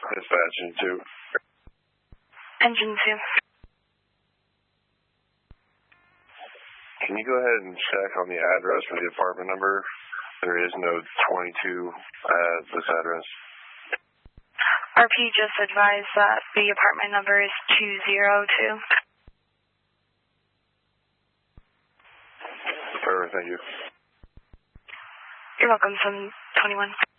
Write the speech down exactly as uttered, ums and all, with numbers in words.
Dispatch engine two. Engine two. Can you go ahead and check on the address for the apartment number? There is no twenty-two at this address. R P just advised that the apartment number is two zero two. Perfect, thank you. You're welcome, seven twenty-one.